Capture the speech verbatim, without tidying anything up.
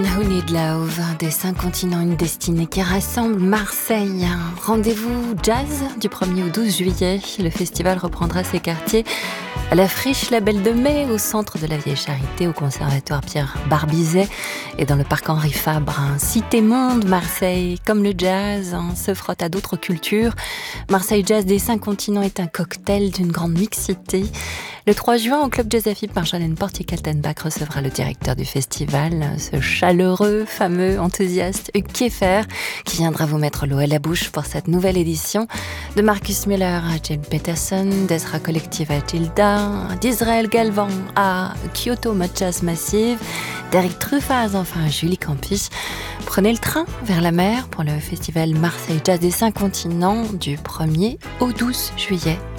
Who Need Love, des cinq continents, une destinée qui rassemble Marseille. Rendez-vous jazz du premier au douze juillet. Le festival reprendra ses quartiers à la Friche La Belle de Mai, au centre de la Vieille Charité, au conservatoire Pierre Barbizet et dans le parc Henri Fabre. Cité monde, Marseille, comme le jazz, hein, se frotte à d'autres cultures. Marseille Jazz des cinq continents est un cocktail d'une grande mixité. Le trois juin, au Club Jazz Afib, Marjolaine Portier-Kaltenbach recevra le directeur du festival, ce chaleureux, fameux, enthousiaste Hugues Kieffer, qui viendra vous mettre l'eau à la bouche pour cette nouvelle édition. De Marcus Miller à Jane Peterson, d'Ezra Collective à Gilda, d'Israël Galvan à Kyoto Jazz Massive, d'Eric Truffaz enfin à Julie Campis. Prenez le train vers la mer pour le festival Marseille Jazz des cinq continents du premier au douze juillet.